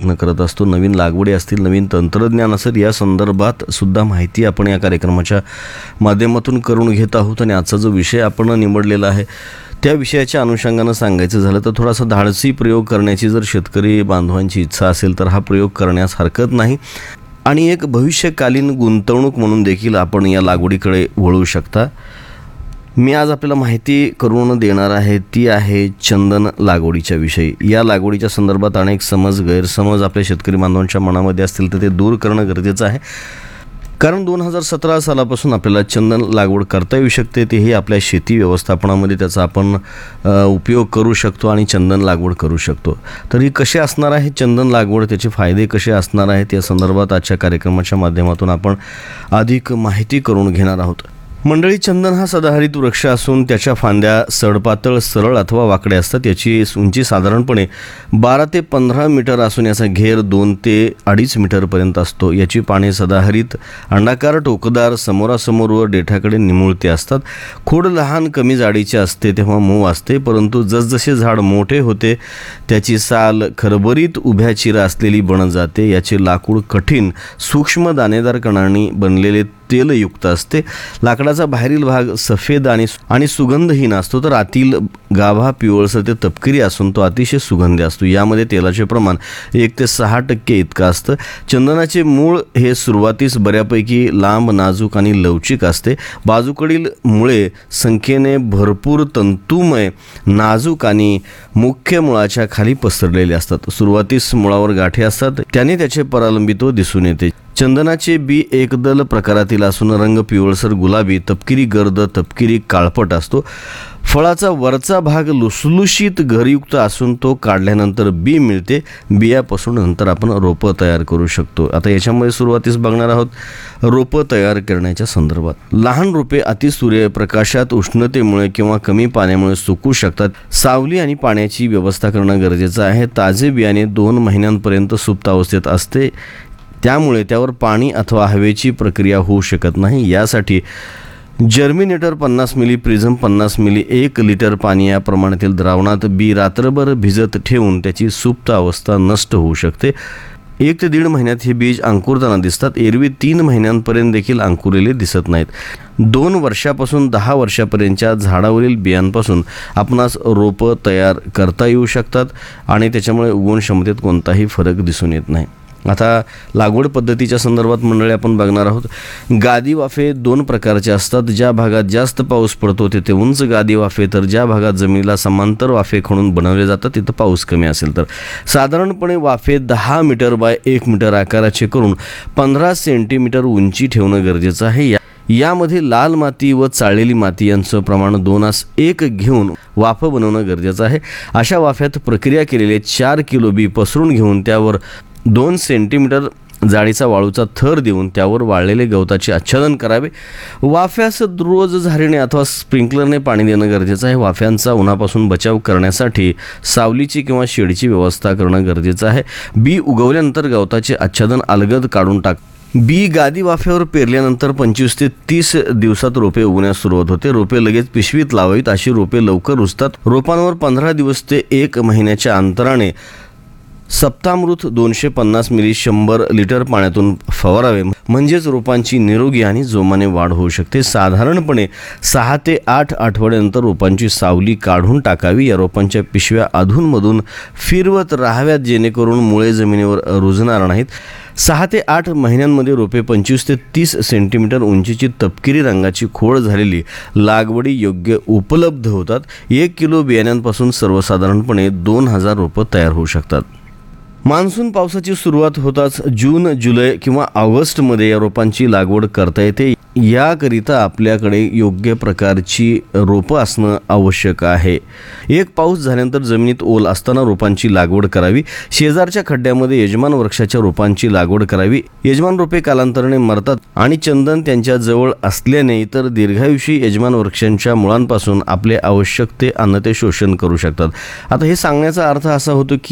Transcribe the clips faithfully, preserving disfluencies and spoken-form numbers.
प्रयत्न करत असतो. नवीन लागवडी असतील, नवीन तंत्रज्ञान असेल, या संदर्भात सुद्धा माहिती आपण या कार्यक्रमाच्या माध्यमातून करून घेत आहोत. आणि आजचा जो विषय आपण निवडलेला आहे त्या विषयाच्या अनुषंगानं सांगायचं झालं तर थोडासा धाडसी प्रयोग करण्याची जर शेतकरी बांधवांची इच्छा असेल तर हा प्रयोग करण्यास हरकत नाही. आणि एक भविष्यकालीन गुंतवणूक म्हणून देखील आपण या लागवडीकडे वळू शकता. मी आज आपल्याला माहिती करून देणार आहे ती आहे चंदन लागवडीच्या विषयी. या लागवडीच्या संदर्भात अनेक समज गैरसमज आपल्या शेतकरी बांधवांच्या मनामध्ये असतील तर ते दूर करणं गरजेचं आहे. कारण दोन हजार सतरा सालापासून आपल्याला चंदन लागवड करता येऊ शकते. तेही आपल्या शेती व्यवस्थापनामध्ये त्याचा आपण उपयोग करू शकतो आणि चंदन लागवड करू शकतो. तर ही कशी असणार आहे चंदन लागवड, त्याचे फायदे कसे असणार आहेत या संदर्भात आजच्या कार्यक्रमाच्या माध्यमातून आपण अधिक माहिती करून घेणार आहोत. मंडळी, चंदन हा सदाहरित वृक्ष असून त्याच्या फांद्या सडपातळ, सरळ अथवा वाकड्या असतात. याची उंची साधारणपणे बारा ते पंधरा मीटर असून याचा घेर दोन ते अडीच मीटरपर्यंत असतो. याची पाने सदाहरित, अंडाकार, टोकदार, समोरासमोर व देठाकडे निमुळते असतात. खोड लहान कमी जाडीचे असते तेव्हा मऊ असते, परंतु जसजसे झाड मोठे होते त्याची साल खरबरीत उभ्या चिरा असलेली बनत जाते. याचे लाकूड कठीण, सूक्ष्म दाणेदार कणांनी बनलेले तेलयुक्त असते. लाकडाचा बाहेरील भाग सफेद आणि आणि सुगंधहीन असतो, तर आतील गाभा पिवळसर ते तपकिरी असून तो अतिशय सुगंधी असतो. यामध्ये तेलाचे प्रमाण एक ते सहा टक्के इतकं असतं. चंदनाचे मूळ हे सुरुवातीस बऱ्यापैकी लांब, नाजूक आणि लवचिक असते. बाजूकडील मुळे संख्येने भरपूर तंतुमय, नाजूक आणि मुख्य मुळाच्या खाली पसरलेले असतात. सुरुवातीस मुळावर गाठी असतात, त्याने त्याचे परालंबित्व दिसून येते. चंदनाचे बी एकदल प्रकारातील असून रंग पिवळसर गुलाबी, तपकिरी गर्द, तपकिरी काळपट असतो. फळाचा वरचा भाग लुसलुशीत घरयुक्त असून तो काढल्यानंतर बी मिळते. बियापासून नंतर आपण रोपं तयार करू शकतो. आता याच्यामध्ये सुरुवातीस बघणार आहोत रोपं तयार करण्याच्या संदर्भात. लहान रोपे अतिसूर्यप्रकाशात, उष्णतेमुळे किंवा कमी पाण्यामुळे सुकू शकतात. सावली आणि पाण्याची व्यवस्था करणं गरजेचं आहे. ताजे बियाणे दोन महिन्यांपर्यंत सुप्त अवस्थेत असते, त्यामुळे त्यावर पाणी अथवा हवेची प्रक्रिया होऊ शकत नाही. यासाठी जर्मिनेटर पन्नास मिली, प्रिझम पन्नास मिली, एक लिटर पाणी या प्रमाणातील द्रावणात बी रात्रभर भिजत ठेवून त्याची सुप्त अवस्था नष्ट होऊ शकते. एक ते दीड महिन्यात हे बीज अंकुरताना दिसतात. एरवी तीन महिन्यांपर्यंत देखील अंकुरलेले दिसत नाहीत. दोन वर्षापासून दहा वर्षापर्यंतच्या झाडावरील बियांपासून आपणास रोपं तयार करता येऊ शकतात आणि त्याच्यामुळे उगवण क्षमतेत कोणताही फरक दिसून येत नाही. आता लागवड पद्धतीच्या संदर्भात मंडळी आपण बघणार आहोत. गादी वाफे दोन प्रकारचे असतात. ज्या भागात जास्त पाऊस पडतो तिथे उंच गादी वाफे, तर ज्या भागात जमिनीला समांतर वाफे खणून बनवले जातात तिथं पाऊस कमी असेल तर. साधारणपणे वाफे दहा मीटर बाय एक मीटर आकाराचे करून पंधरा सेंटीमीटर उंची ठेवणं गरजेचं आहे. यामध्ये लाल माती व चाळलेली माती यांचं प्रमाण दोनास एक घेऊन वाफं बनवणं गरजेचं आहे. अशा वाफ्यात प्रक्रिया केलेले चार किलो बी पसरून घेऊन त्यावर दोन सेंटीमीटर जाडीचा वाळूचा थर देऊन त्यावर वाळलेले गवताचे आच्छादन करावे. वाफ्यास रोज झारीने अथवा स्प्रिंकलरने पाणी देणं गरजेचं आहे. वाफ्यांचा उन्हापासून बचाव करण्यासाठी सावलीची किंवा शेडची व्यवस्था करणं गरजेचं आहे. बी उगवल्यानंतर गवताचे आच्छादन अलगद काढून टाक. बी गादी वाफ्यावर पेरल्यानंतर पंचवीस ते तीस दिवसात रोपे उगवण्यास सुरुवात होते. रोपे लगेच पिशवीत लावावीत. अशी रोपे लवकर रुजतात. रोपांवर पंधरा दिवस ते एक महिन्याच्या अंतराने सप्तामृत दोनशे पन्नास मिली शंभर लिटर पाण्यातून फवारावे, म्हणजेच रोपांची निरोगी आणि जोमाने वाढ होऊ शकते. साधारणपणे सहा ते आठ आठवड्यानंतर रोपांची सावली काढून टाकावी. या रोपांच्या पिशव्या अधूनमधून फिरवत राहाव्यात जेणेकरून मुळे जमिनीवर रुजणार नाहीत. सहा ते आठ महिन्यांमध्ये रोपे पंचवीस ते तीस सेंटीमीटर उंचीची तपकिरी रंगाची खोड झालेली लागवडी योग्य उपलब्ध होतात. एक किलो बियाण्यांपासून सर्वसाधारणपणे दोन हजार रोपं तयार होऊ शकतात. मान्सून पावसाची सुरुवात होताच जून, जुलै किंवा ऑगस्टमध्ये या रोपांची लागवड करता येते. याकरिता आपल्याकडे योग्य प्रकारची रोपं असणं आवश्यक आहे. एक पाऊस झाल्यानंतर जमिनीत ओल असताना रोपांची लागवड करावी. शेजारच्या खड्ड्यामध्ये यजमान वृक्षाच्या रोपांची लागवड करावी. यजमान रोपे कालांतराने मरतात आणि चंदन त्यांच्या जवळ असल्याने इतर दीर्घायुषी यजमान वृक्षांच्या मुळांपासून आपले आवश्यक ते अन्न ते शोषण करू शकतात. आता हे सांगण्याचा अर्थ असा होतो की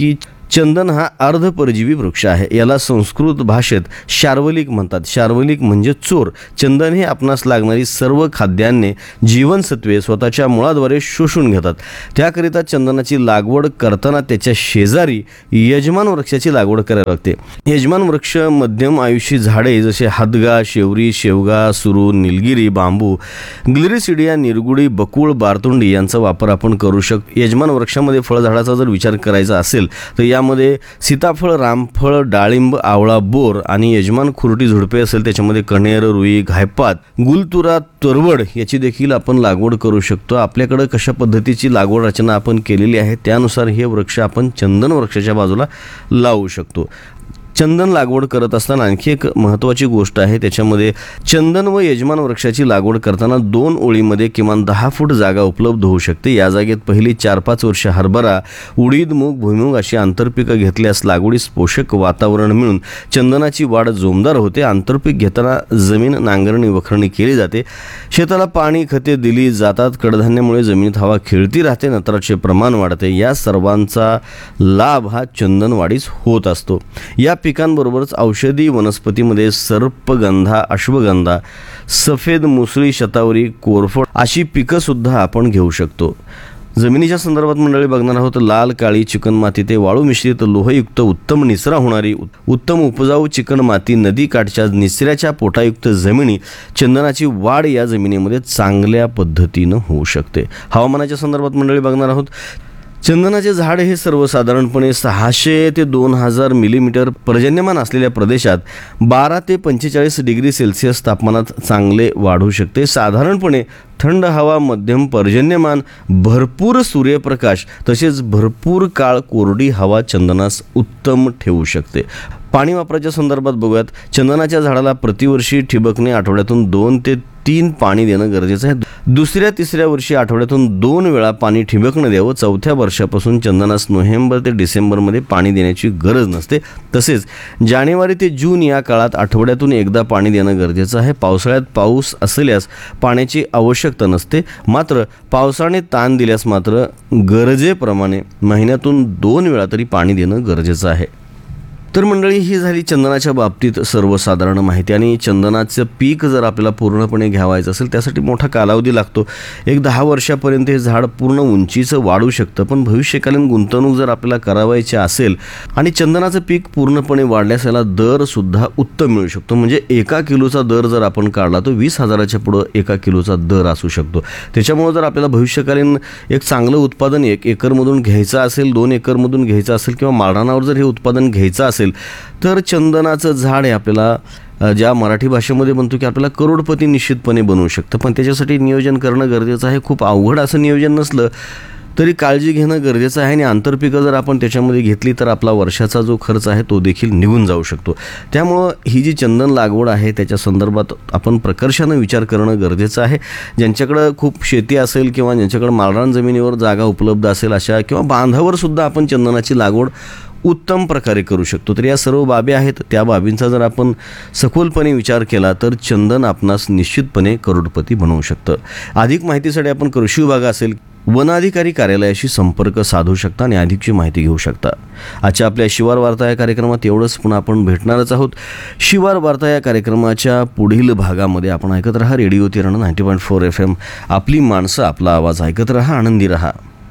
चंदन हा अर्धपरजीवी वृक्ष आहे. याला संस्कृत भाषेत शार्वलिक म्हणतात. शार्वलिक म्हणजे चोर. चंदन हे आपणास लागणारी सर्व खाद्यान्ने, जीवनसत्वे स्वतःच्या मुळाद्वारे शोषून घेतात. त्याकरिता चंदनाची लागवड करताना त्याच्या शेजारी यजमान वृक्षाची लागवड करावी लागते. यजमान वृक्ष मध्यम आयुष्य झाडे जसे हादगा, शेवरी, शेवगा, सुरू, निलगिरी, बांबू, ग्लिरिसिडिया, निरगुडी, बकुळ, बारतुंडी यांचा वापर आपण करू शकतो. यजमान वृक्षामध्ये फळझाडाचा जर विचार करायचा असेल तर यामध्ये सीताफळ, रामफळ, डाळिंब, आवळा, बोर आणि यजमान खुरटी झुडपे असेल त्याच्यामध्ये कणेर, रुई, घायपात, गुलतुरा, तरवड याची देखील आपण लागवड करू शकतो. आपल्याकडे कशा पद्धतीची लागवड रचना आपण केलेली आहे त्यानुसार हे वृक्ष आपण चंदन वृक्षाच्या बाजूला लावू शकतो. चंदन लागवड करत असताना आणखी एक महत्त्वाची गोष्ट आहे. त्याच्यामध्ये चंदन व यजमान वृक्षाची लागवड करताना दोन ओळीमध्ये किमान दहा फूट जागा उपलब्ध होऊ शकते. या जागेत पहिली चार पाच वर्ष हरभरा, उडीद, मूग, भुईमूग अशी आंतरपिकं घेतल्यास लागवडीस पोषक वातावरण मिळून चंदनाची वाढ जोमदार होते. आंतरपीक घेताना जमीन नांगरणी वखरणी केली जाते. शेताला पाणी, खते दिली जातात. कडधान्यामुळे जमिनीत हवा खेळती राहते. नत्राचे प्रमाण वाढते. या सर्वांचा लाभ हा चंदनवाढीस होत असतो. या पिकांबरोबरच औषधी वनस्पतीमध्ये सर्पगंधा, अश्वगंधा, सफेद मुसळी, शतावरी, कोरफड अशी पिकं सुद्धा आपण घेऊ शकतो. जमिनीच्या संदर्भात मंडळी बघणार आहोत. लाल, काळी चिकण माती ते वाळू मिश्रित लोहयुक्त उत्तम निचरा होणारी उत्तम उपजाऊ चिकण माती, नदी काठच्या निचऱ्याच्या पोटायुक्त जमिनी चंदनाची वाढ या जमिनीमध्ये चांगल्या पद्धतीनं होऊ शकते. हवामानाच्या संदर्भात मंडळी बघणार आहोत. चंदनाचे झाड हे सर्वसाधारणपणे सहाशे ते दोन हजार मिलीमीटर पर्जन्यमान असलेल्या प्रदेशात बारा ते पंचेचाळीस डिग्री सेल्सिअस तापमानात चांगले वाढू शकते. साधारणपणे थंड हवा, मध्यम पर्जन्यमान, भरपूर सूर्यप्रकाश तसेच भरपूर काळ कोरडी हवा चंदनास उत्तम ठेवू शकते. पाणी वापराच्या संदर्भात बघूयात. चंदनाच्या झाडाला प्रतिवर्षी ठिबकने आठवड्यातून दोन ते तीन पाणी देणं गरजेचं आहे. दुसऱ्या तिसऱ्या वर्षी आठवड्यातून दोन वेळा पाणी ठिबकणं द्यावं. चौथ्या वर्षापासून चंदनास नोव्हेंबर ते डिसेंबरमध्ये पाणी देण्याची गरज नसते. तसेच जानेवारी ते जून या काळात आठवड्यातून एकदा पाणी देणं गरजेचं आहे. पावसाळ्यात पाऊस असल्यास पाण्याची आवश्यकता नसते. मात्र पावसाने ताण दिल्यास मात्र गरजेप्रमाणे महिन्यातून दोन वेळा तरी पाणी देणं गरजेचं आहे. तर मंडळी, ही झाली चंदनाच्या बाबतीत सर्वसाधारण माहिती. आणि चंदनाचं पीक जर आपल्याला पूर्णपणे घ्यावायचं असेल त्यासाठी मोठा कालावधी लागतो. एक दहा वर्षापर्यंत हे झाड पूर्ण उंचीचं वाढू शकतं. पण भविष्यकालीन गुंतवणूक जर आपल्याला करावायची असेल आणि चंदनाचं पीक पूर्णपणे वाढल्यास याला दरसुद्धा उत्तम मिळू शकतो. म्हणजे एका किलोचा दर जर आपण काढला तर वीस हजाराच्या पुढं एका किलोचा दर असू शकतो. त्याच्यामुळे जर आपल्याला भविष्यकालीन एक चांगलं उत्पादन एक एकरमधून घ्यायचं असेल, दोन एकरमधून घ्यायचं असेल किंवा माळरानावर जर हे उत्पादन घ्यायचं असेल तर चंदनाचं झाड हे आपल्याला ज्या मराठी भाषेमध्ये म्हणतो की आपल्याला करोडपती निश्चितपणे बनवू शकतं. पण त्याच्यासाठी नियोजन करणं गरजेचं आहे. खूप अवघड असं नियोजन नसलं तरी काळजी घेणं गरजेचं आहे. आणि आंतरपिकं जर आपण त्याच्यामध्ये घेतली तर आपला वर्षाचा जो खर्च आहे तो देखील निघून जाऊ शकतो. त्यामुळं ही जी चंदन लागवड आहे त्याच्या संदर्भात आपण प्रकर्षानं विचार करणं गरजेचं आहे. ज्यांच्याकडं खूप शेती असेल किंवा ज्यांच्याकडं माळरान जमिनीवर जागा उपलब्ध असेल अशा किंवा बांधावर सुद्धा आपण चंदनाची लागवड उत्तम प्रकारे करू शकतो. तर या सर्व बाबी आहेत. त्या बाबींचा जर आपण सखोलपणे विचार केला तर चंदन आपणास निश्चितपणे करोडपती बनवू शकतं. अधिक माहितीसाठी आपण कृषी विभाग असेल, वनाधिकारी कार्यालयाशी संपर्क साधू शकता आणि अधिकची माहिती घेऊ शकता. आजच्या आपल्या शिवार वार्ता या कार्यक्रमात एवढंच. पुन्हा आपण भेटणारच आहोत. शिवार वार्ता या कार्यक्रमाच्या पुढील भागामध्ये आपण ऐकत रहा radio तिरणा ninety point four F M. आपली माणसं, आपला आवाज. ऐकत रहा, आनंदी रहा.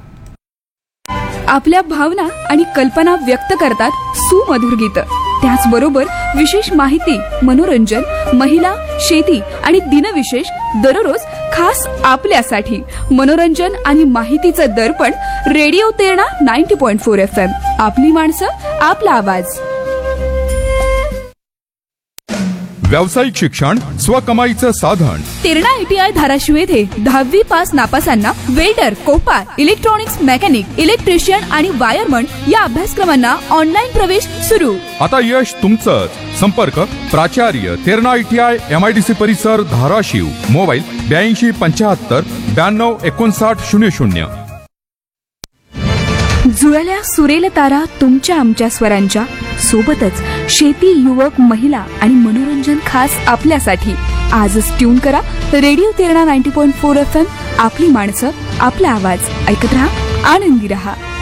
आपल्या भावना आणि कल्पना व्यक्त करतात सुमधुर गीत. त्याचबरोबर विशेष माहिती, मनोरंजन, महिला, शेती आणि दिनविशेष दररोज खास आपल्यासाठी. मनोरंजन आणि माहितीचं दर्पण radio Terna ninety point four F M. आपली माणसं, आपला आवाज. व्यावसायिक शिक्षण स्वकमाईचं साधन. तेरणा आयटीआय धाराशिव येथे दहावी pass नापासांना welder, Kopar, electronics mechanic, electrician आणि वायरमन या अभ्यासक्रमांना ऑनलाईन प्रवेश सुरू. आता यश तुमचंच. संपर्क प्राचार्य तेरणा आयटीआय एमआयडीसी परिसर धाराशिव. मोबाईल ब्याऐंशी पंच्याहत्तर ब्याण्णव एकोणसाठ शून्य शून्य. जुळल्या सुरेल तारा तुमच्या आमच्या स्वरांच्या सोबतच शेती, युवक, महिला आणि मनोरंजन खास आपल्यासाठी. आजच ट्यून करा radio Terna ninety point four F M. आपली माणसं, आपला आवाज. ऐकत रहा, आनंदी रहा.